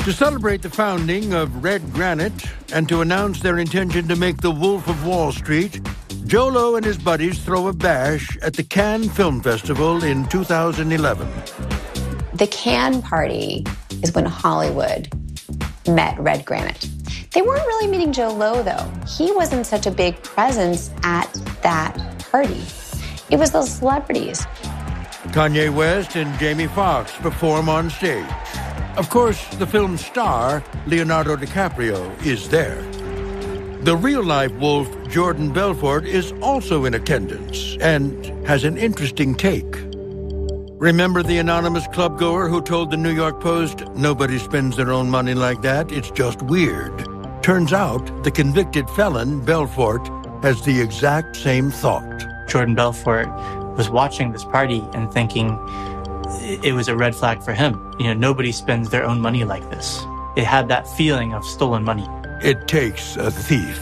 To celebrate the founding of Red Granite and to announce their intention to make The Wolf of Wall Street, Jolo and his buddies throw a bash at the Cannes Film Festival in 2011. The Cannes party is when Hollywood met Red Granite. They weren't really meeting Joe Lowe, though. He wasn't such a big presence at that party. It was those celebrities. Kanye West and Jamie Foxx perform on stage. Of course, the film's star, Leonardo DiCaprio, is there. The real-life wolf, Jordan Belfort, is also in attendance and has an interesting take. Remember the anonymous clubgoer who told the New York Post, "Nobody spends their own money like that, it's just weird." Turns out the convicted felon, Belfort, has the exact same thought. Jordan Belfort was watching this party and thinking it was a red flag for him. Nobody spends their own money like this. It had that feeling of stolen money. It takes a thief.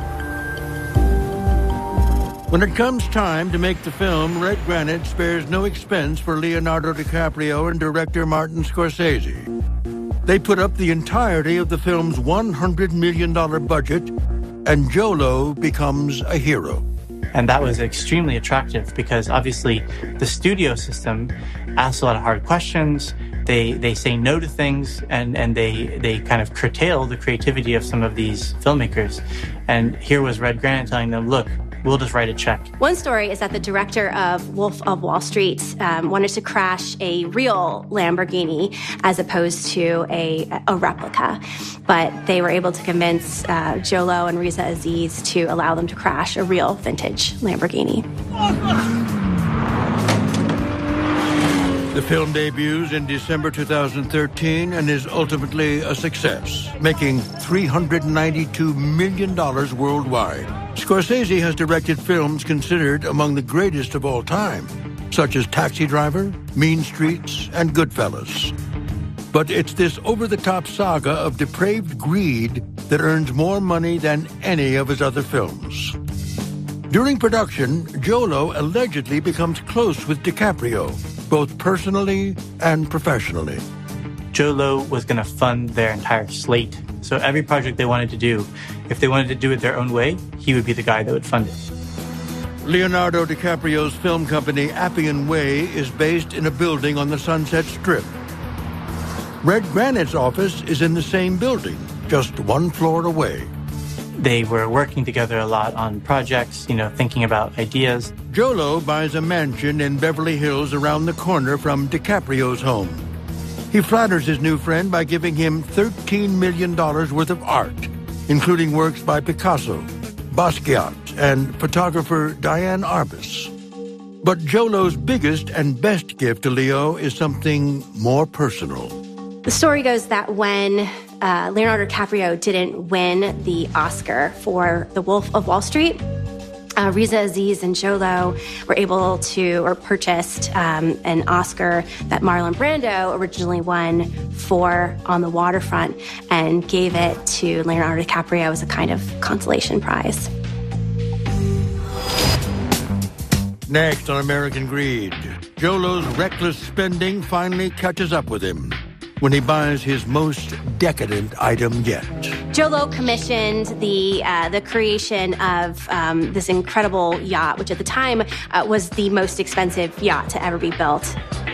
When it comes time to make the film, Red Granite spares no expense for Leonardo DiCaprio and director Martin Scorsese. They put up the entirety of the film's $100 million budget, and Jolo becomes a hero. And that was extremely attractive because obviously the studio system asks a lot of hard questions. They say no to things, and they kind of curtail the creativity of some of these filmmakers. And here was Red Granite telling them, look, we'll just write a check. One story is that the director of Wolf of Wall Street wanted to crash a real Lamborghini as opposed to a replica. But they were able to convince Jolo and Riza Aziz to allow them to crash a real vintage Lamborghini. The film debuts in December 2013 and is ultimately a success, making $392 million worldwide. Scorsese has directed films considered among the greatest of all time, such as Taxi Driver, Mean Streets, and Goodfellas. But it's this over-the-top saga of depraved greed that earns more money than any of his other films. During production, Jolo allegedly becomes close with DiCaprio, both personally and professionally. Jolo was going to fund their entire slate. So every project they wanted to do, if they wanted to do it their own way, he would be the guy that would fund it. Leonardo DiCaprio's film company Appian Way is based in a building on the Sunset Strip. Red Granite's office is in the same building, just one floor away. They were working together a lot on projects, thinking about ideas. Jolo buys a mansion in Beverly Hills around the corner from DiCaprio's home. He flatters his new friend by giving him $13 million worth of art, including works by Picasso, Basquiat, and photographer Diane Arbus. But Jolo's biggest and best gift to Leo is something more personal. The story goes that when Leonardo DiCaprio didn't win the Oscar for The Wolf of Wall Street, Riza Aziz and Jolo were able to, or purchased an Oscar that Marlon Brando originally won for On the Waterfront and gave it to Leonardo DiCaprio as a kind of consolation prize. Next on American Greed, Jolo's reckless spending finally catches up with him when he buys his most decadent item yet. Jolo commissioned the creation of this incredible yacht, which at the time was the most expensive yacht to ever be built.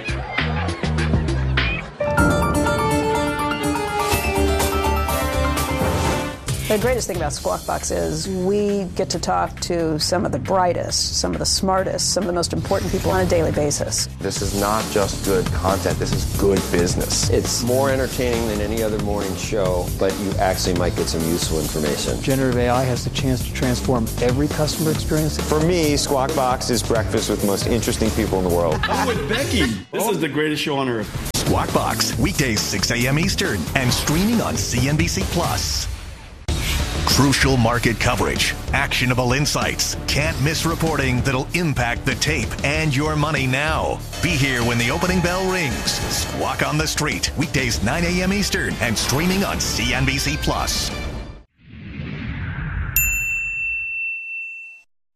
The greatest thing about Squawk Box is we get to talk to some of the brightest, some of the smartest, some of the most important people on a daily basis. This is not just good content, this is good business. It's more entertaining than any other morning show, but you actually might get some useful information. Generative AI has the chance to transform every customer experience. For me, Squawk Box is breakfast with the most interesting people in the world. I'm with Becky. This is the greatest show on earth. Squawk Box, weekdays 6 a.m. Eastern and streaming on CNBC Plus. Crucial market coverage, actionable insights, can't miss reporting that'll impact the tape and your money now. Be here when the opening bell rings. Squawk on the Street, weekdays 9 a.m. Eastern and streaming on CNBC Plus.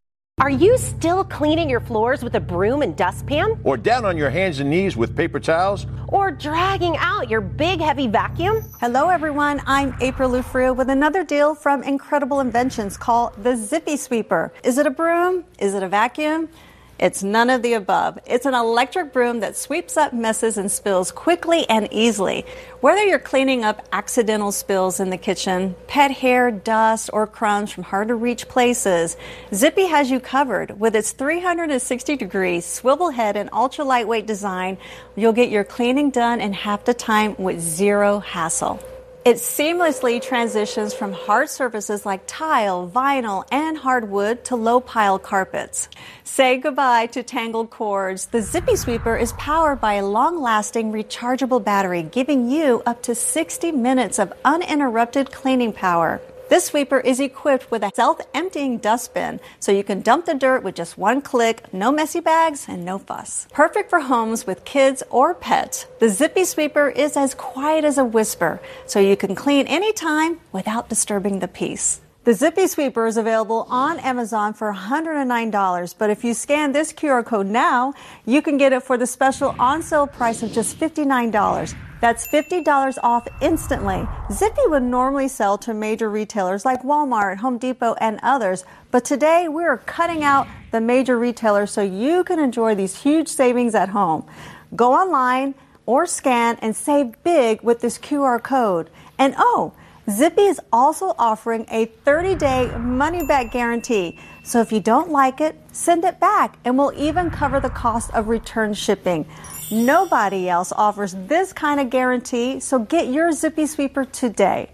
Are you still cleaning your floors with a broom and dustpan? Or down on your hands and knees with paper towels? Or dragging out your big, heavy vacuum? Hello, everyone. I'm April Lufrio with another deal from Incredible Inventions called the Zippy Sweeper. Is it a broom? Is it a vacuum? It's none of the above. It's an electric broom that sweeps up messes and spills quickly and easily. Whether you're cleaning up accidental spills in the kitchen, pet hair, dust, or crumbs from hard-to-reach places, Zippy has you covered. With its 360-degree swivel head and ultra-lightweight design, you'll get your cleaning done in half the time with zero hassle. It seamlessly transitions from hard surfaces like tile, vinyl, and hardwood to low-pile carpets. Say goodbye to tangled cords. The Zippy Sweeper is powered by a long-lasting rechargeable battery, giving you up to 60 minutes of uninterrupted cleaning power. This sweeper is equipped with a self-emptying dustbin, so you can dump the dirt with just one click, no messy bags, and no fuss. Perfect for homes with kids or pets. The Zippy Sweeper is as quiet as a whisper, so you can clean anytime without disturbing the peace. The Zippy Sweeper is available on Amazon for $109, but if you scan this QR code now, you can get it for the special on-sale price of just $59. That's $50 off instantly. Zippy would normally sell to major retailers like Walmart, Home Depot, and others, but today we're cutting out the major retailers so you can enjoy these huge savings at home. Go online or scan and save big with this QR code. And Zippy is also offering a 30-day money-back guarantee. So if you don't like it, send it back, and we'll even cover the cost of return shipping. Nobody else offers this kind of guarantee, so get your Zippy Sweeper today.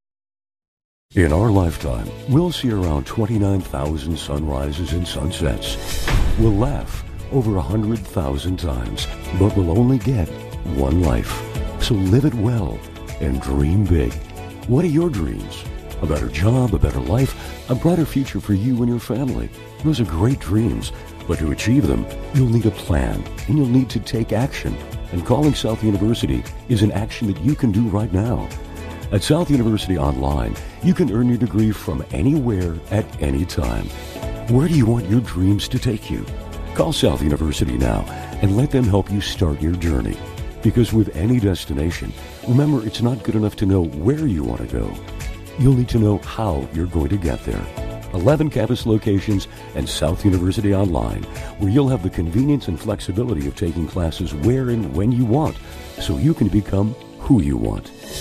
In our lifetime, we'll see around 29,000 sunrises and sunsets. We'll laugh over 100,000 times, but we'll only get one life. So live it well and dream big. What are your dreams? A better job, a better life, a brighter future for you and your family. Those are great dreams, but to achieve them, you'll need a plan, and you'll need to take action. And calling South University is an action that you can do right now. At South University Online, you can earn your degree from anywhere at any time. Where do you want your dreams to take you? Call South University now and let them help you start your journey. Because with any destination, remember, it's not good enough to know where you want to go. You'll need to know how you're going to get there. 11 campus locations and South University Online, where you'll have the convenience and flexibility of taking classes where and when you want, so you can become who you want.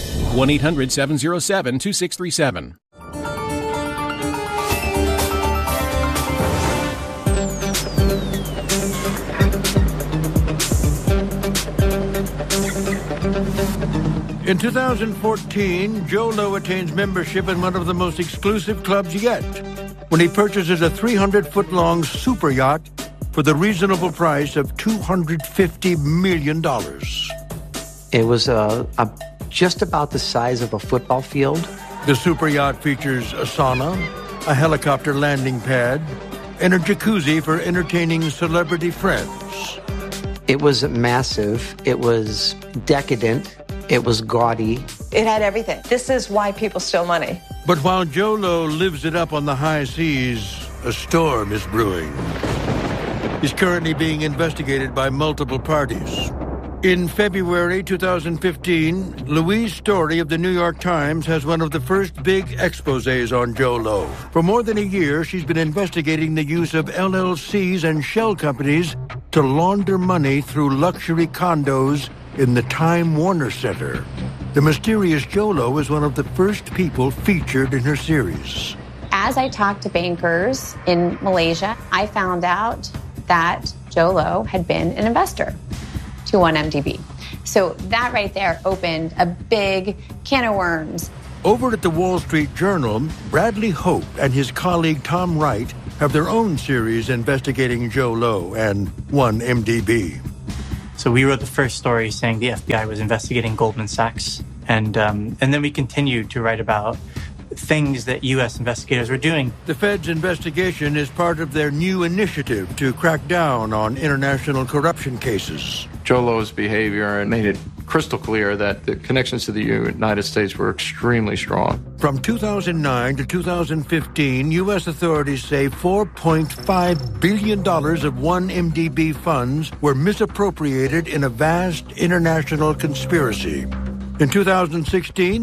1-800-707-2637. In 2014, Joe Low attains membership in one of the most exclusive clubs yet when he purchases a 300-foot-long super yacht for the reasonable price of $250 million. It was just about the size of a football field. The super yacht features a sauna, a helicopter landing pad, and a jacuzzi for entertaining celebrity friends. It was massive. It was decadent. It was gaudy. It had everything. This is why people steal money. But while Joe Low lives it up on the high seas, a storm is brewing. He's currently being investigated by multiple parties. In February 2015, Louise Story of the New York Times has one of the first big exposés on Joe Low. For more than a year, she's been investigating the use of LLCs and shell companies to launder money through luxury condos in the Time Warner Center. The mysterious Joe Low is one of the first people featured in her series. As I talked to bankers in Malaysia, I found out that Joe Low had been an investor to 1MDB. So that right there opened a big can of worms. Over at the Wall Street Journal, Bradley Hope and his colleague Tom Wright have their own series investigating Joe Low and 1MDB. So we wrote the first story saying the FBI was investigating Goldman Sachs. And then we continued to write about things that U.S. investigators were doing. The Fed's investigation is part of their new initiative to crack down on international corruption cases. Joe Low's behavior made it crystal clear that the connections to the United States were extremely strong. From 2009 to 2015, U.S. authorities say $4.5 billion of 1MDB funds were misappropriated in a vast international conspiracy. In 2016,